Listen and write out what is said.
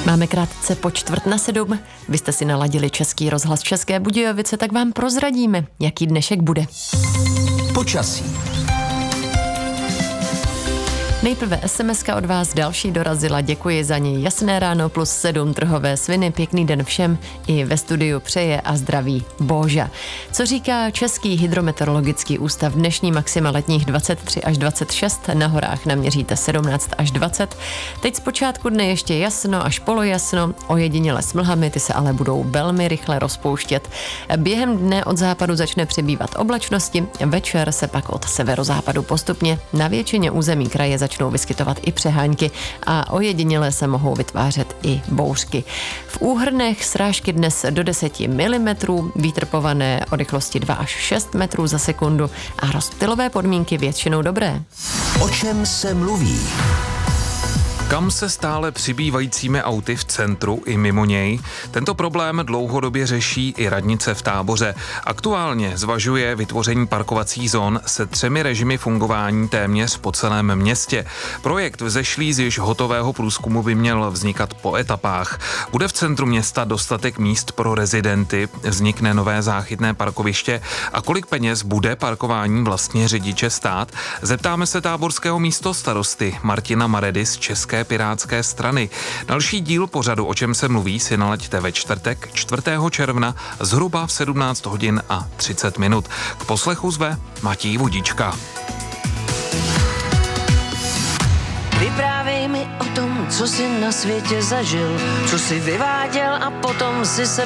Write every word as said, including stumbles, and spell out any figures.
Máme krátce po čtvrt na sedm. Vy jste si naladili Český rozhlas České Budějovice, tak vám prozradíme, jaký dnešek bude. Počasí. Nejprve es em eska od vás další dorazila, děkuji za ní. Jasné ráno plus sedm, Trhové sviny, pěkný den všem, i ve studiu přeje a zdraví Boža. Co říká Český hydrometeorologický ústav? Dnešní maxima letních dvacet tři až dvacet šest, na horách naměříte sedmnáct až dvacet. Teď zpočátku dne ještě jasno až polojasno, ojediněle s mlhami, ty se ale budou velmi rychle rozpouštět. Během dne od západu začne přibývat oblačnosti, večer se pak od severozápadu postupně na většině území kraje začne začnou vyskytovat i přehánky a ojediněle se mohou vytvářet i bouřky. V úhrnech srážky dnes do deset milimetrů, vítr povane o rychlosti dva až šest metrů za sekundu a rozptylové podmínky většinou dobré. O čem se mluví? Kam se stále přibývajícími auty v centru i mimo něj? Tento problém dlouhodobě řeší i radnice v Táboře. Aktuálně zvažuje vytvoření parkovacích zón se třemi režimy fungování téměř po celém městě. Projekt vzešlý z již hotového průzkumu by měl vznikat po etapách. Bude v centru města dostatek míst pro rezidenty, vznikne nové záchytné parkoviště a kolik peněz bude parkování vlastně řidiče stát? Zeptáme se táborského místostarosty Martina Maredy z České pirátské strany. Další díl pořadu O čem se mluví si nalaďte ve čtvrtek čtvrtého června zhruba v sedmnáct hodin a třicet minut. K poslechu zve Matěj Vodička. Vyprávěj mi o tom, co jsi na světě zažil, co jsi vyváděl a potom si se